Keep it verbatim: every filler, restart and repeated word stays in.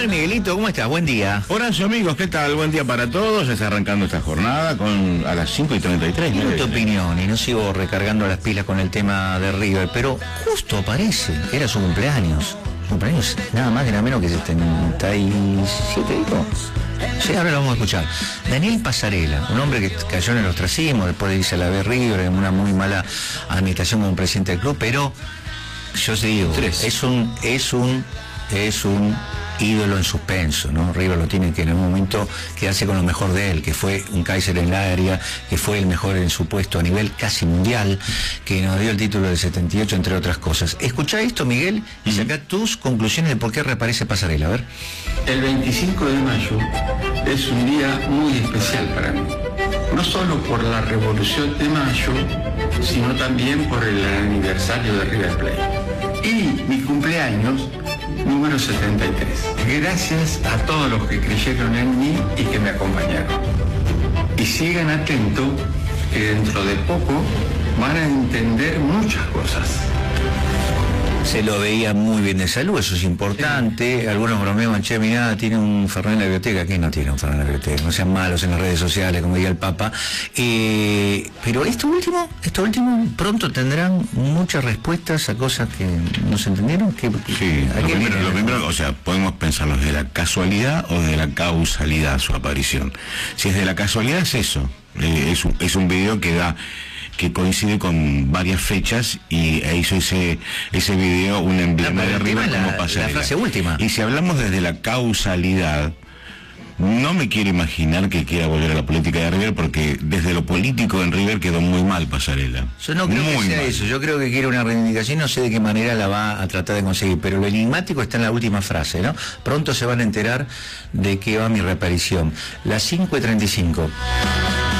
ver, Miguelito, ¿cómo estás? Buen día. Horacio, amigos, ¿qué tal? Buen día para todos. Está arrancando esta jornada con a las cinco y treinta y tres. Quiero tu opinión, y no sigo recargando las pilas con el tema de River, pero justo parece que era su cumpleaños. Su cumpleaños, nada más que nada menos que setenta y siete, dijo. Sí, ahora lo vamos a escuchar. Daniel Pasarela, un hombre que cayó en el ostracismo, después de irse a la B River, en una muy mala administración como presidente del club, pero yo te digo, Tres. es un, es un, es un ídolo en suspenso, ¿no? River lo tiene que en algún momento quedarse con lo mejor de él, que fue un Kaiser en la área, que fue el mejor en su puesto a nivel casi mundial, que nos dio el título del setenta y ocho, entre otras cosas. Escuchá esto, Miguel, y saca tus conclusiones de por qué reaparece Pasarela. A ver. El veinticinco de mayo es un día muy especial para mí, no solo por la Revolución de Mayo, sino también por el aniversario de River Plate y mi cumpleaños número setenta y tres. Gracias a todos los que creyeron en mí y que me acompañaron. Y sigan atentos, que dentro de poco van a entender muchas cosas. Se lo veía muy bien de salud, eso es importante. Sí. Algunos bromeaban, che, mirá, tiene un Fernet en la biblioteca. ¿Quién no tiene un Fernet en la biblioteca? No sean malos en las redes sociales, como diría el Papa. Eh, pero esto último, esto último, pronto tendrán muchas respuestas a cosas que no se entendieron. Que, sí, lo primero, lo primero, o sea, podemos pensarlo de la casualidad o de la causalidad su aparición. Si es de la casualidad, es eso. Eh, es, un, es un video que da... que coincide con varias fechas y e hizo ese ese video un emblema de River como Pasarela. La frase última. Y si hablamos desde la causalidad, no me quiero imaginar que quiera volver a la política de River, porque desde lo político en River quedó muy mal Pasarela. Yo no creo muy que sea mal. Eso, yo creo que quiere una reivindicación, no sé de qué manera la va a tratar de conseguir, pero lo enigmático está en la última frase, ¿no? Pronto se van a enterar de qué va mi reaparición. Las cinco y treinta y cinco.